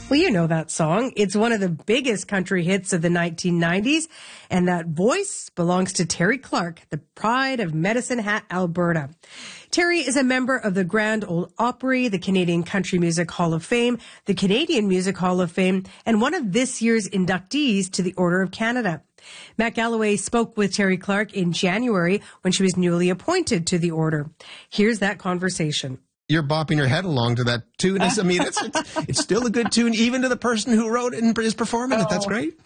Well, you know that song. It's one of the biggest country hits of the 1990s, and that voice belongs to Terry Clark, the pride of Medicine Hat, Alberta. Terry is a member of the Grand Ole Opry, the Canadian Country Music Hall of Fame, the Canadian Music Hall of Fame, and one of this year's inductees to the Order of Canada. Matt Galloway spoke with Terry Clark in January when she was newly appointed to the Order. Here's that conversation. You're bopping your head along to that tune. I mean, it's still a good tune, even to the person who wrote it and is performing it. That's great.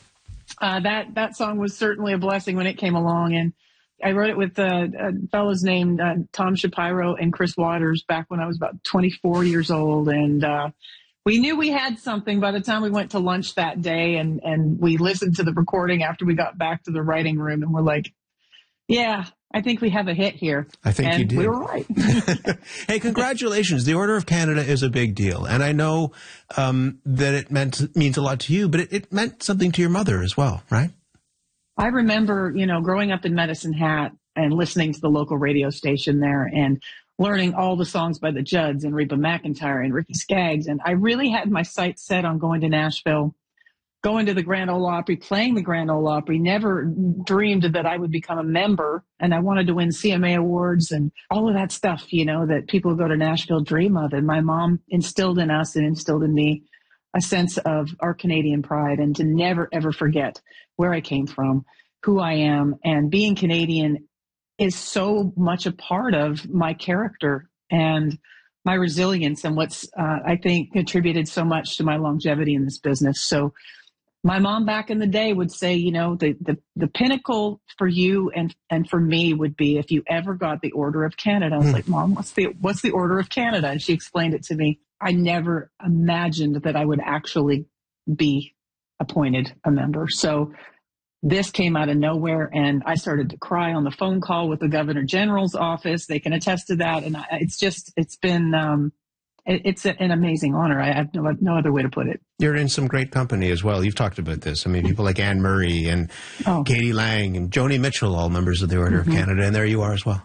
That song was certainly a blessing when it came along. And I wrote it with fellows named Tom Shapiro and Chris Waters back when I was about 24 years old. And we knew we had something by the time we went to lunch that day. And we listened to the recording after we got back to the writing room. And we're like, yeah, I think we have a hit here. I think you did. We were right. Hey, congratulations. The Order of Canada is a big deal. And I know that it means a lot to you, but it meant something to your mother as well, right? I remember, growing up in Medicine Hat and listening to the local radio station there and learning all the songs by the Judds and Reba McEntire and Ricky Skaggs. And I really had my sights set on going to Nashville, going to the Grand Ole Opry, playing the Grand Ole Opry. Never dreamed that I would become a member, and I wanted to win CMA awards and all of that stuff, that people who go to Nashville dream of. And my mom instilled in us and instilled in me a sense of our Canadian pride and to never, ever forget where I came from, who I am. And being Canadian is so much a part of my character and my resilience and what's, I think, contributed so much to my longevity in this business. So my mom back in the day would say, the pinnacle for you and for me would be if you ever got the Order of Canada. I was like, Mom, what's the Order of Canada? And she explained it to me. I never imagined that I would actually be appointed a member. So this came out of nowhere, and I started to cry on the phone call with the Governor General's office. They can attest to that. And it's been it's an amazing honor. I have no other way to put it. You're in some great company as well. You've talked about this. I mean, people like Anne Murray and Katie Lang and Joni Mitchell, all members of the Order of Canada, and there you are as well.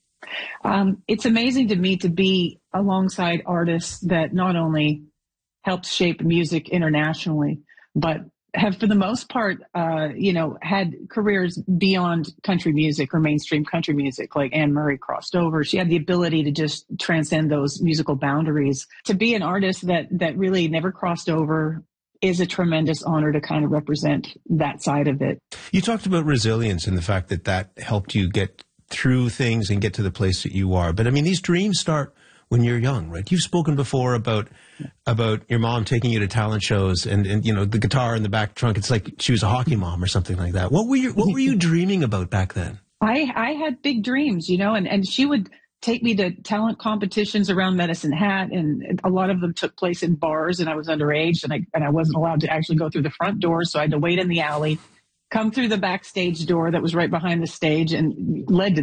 It's amazing to me to be alongside artists that not only helped shape music internationally, but have, for the most part, had careers beyond country music or mainstream country music. Like Anne Murray crossed over. She had the ability to just transcend those musical boundaries. To be an artist that really never crossed over is a tremendous honor to kind of represent that side of it. You talked about resilience and the fact that helped you get through things and get to the place that you are. But I mean, these dreams start when you're young, right? You've spoken before about your mom taking you to talent shows and the guitar in the back trunk. It's like she was a hockey mom or something like that. What were you dreaming about back then? I had big dreams, and she would take me to talent competitions around Medicine Hat, and a lot of them took place in bars, and I was underage, and I wasn't allowed to actually go through the front door, so I had to wait in the alley, come through the backstage door that was right behind the stage and led to